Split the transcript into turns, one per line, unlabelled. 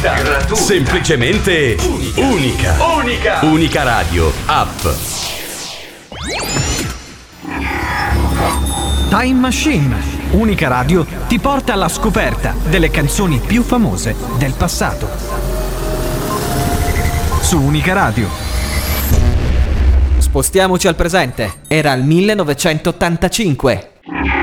semplicemente unica. Unica Radio App.
Time Machine. Unica Radio ti porta alla scoperta delle canzoni più famose del passato. Su Unica Radio.
Spostiamoci al presente. Era il 1985.